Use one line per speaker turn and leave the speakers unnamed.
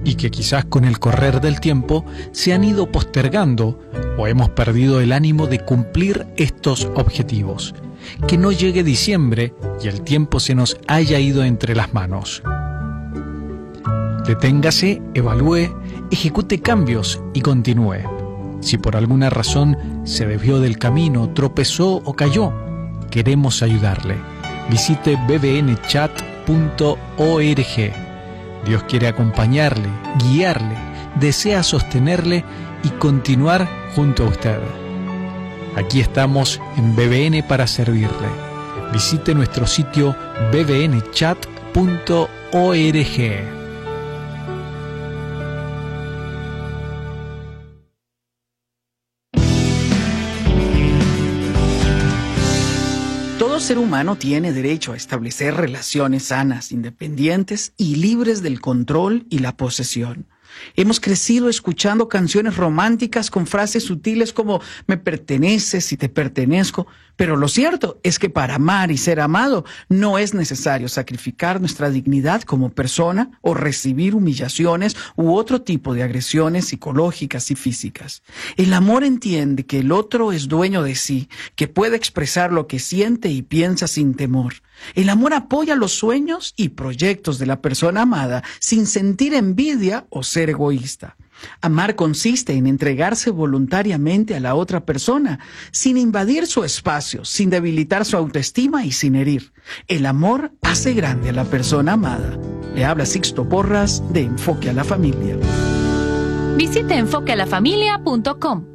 y que quizás con el correr del tiempo se han ido postergando o hemos perdido el ánimo de cumplir estos objetivos. Que no llegue diciembre y el tiempo se nos haya ido entre las manos. Deténgase, evalúe, ejecute cambios y continúe. Si por alguna razón se desvió del camino, tropezó o cayó, queremos ayudarle. Visite bbnchat.org. Dios quiere acompañarle, guiarle, desea sostenerle y continuar junto a usted. Aquí estamos en BBN para servirle. Visite nuestro sitio bbnchat.org.
Todo ser humano tiene derecho a establecer relaciones sanas, independientes y libres del control y la posesión. Hemos crecido escuchando canciones románticas con frases sutiles como "me perteneces y te pertenezco", pero lo cierto es que para amar y ser amado no es necesario sacrificar nuestra dignidad como persona o recibir humillaciones u otro tipo de agresiones psicológicas y físicas. El amor entiende que el otro es dueño de sí, que puede expresar lo que siente y piensa sin temor. El amor apoya los sueños y proyectos de la persona amada sin sentir envidia o ser egoísta. Amar consiste en entregarse voluntariamente a la otra persona, sin invadir su espacio, sin debilitar su autoestima y sin herir. El amor hace grande a la persona amada. Le habla Sixto Porras de Enfoque a la Familia.
Visite enfoquealafamilia.com.